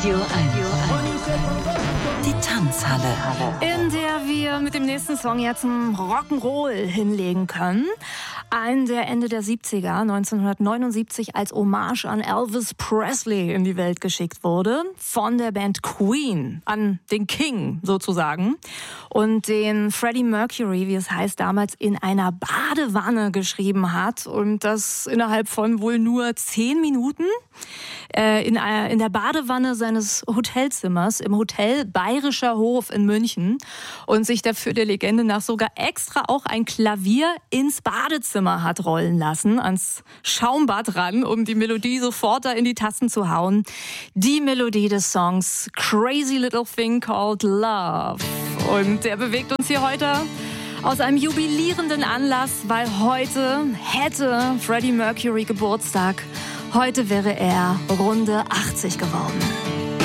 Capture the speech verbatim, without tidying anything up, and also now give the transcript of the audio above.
Radio eins. Die Tanzhalle. In der wir mit dem nächsten Song jetzt einen Rock'n'Roll hinlegen können. Ein, der Ende der siebziger, neunzehnhundertneunundsiebzig, als Hommage an Elvis Presley in die Welt geschickt wurde. Von der Band Queen, an den King sozusagen. Und den Freddie Mercury, wie es heißt, damals in einer Badewanne geschrieben hat. Und das innerhalb von wohl nur zehn Minuten. Äh, in, äh, in der Badewanne seines Hotelzimmers im Hotel Bayerischer Hof in München. Und sich dafür der Legende nach sogar extra auch ein Klavier ins Badezimmer hat rollen lassen, ans Schaumbad ran, um die Melodie sofort da in die Tasten zu hauen. Die Melodie des Songs Crazy Little Thing Called Love. Und der bewegt uns hier heute aus einem jubilierenden Anlass, weil heute hätte Freddie Mercury Geburtstag. Heute wäre er runde achtzig geworden.